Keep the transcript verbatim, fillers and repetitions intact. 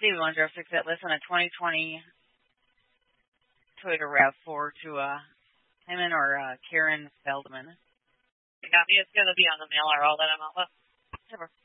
Steve, you want to fix that list on a twenty twenty Toyota RAV four to uh, Hyman or uh, Karen Feldman? Yeah, it's going to be on the mailer, all that amount. Super.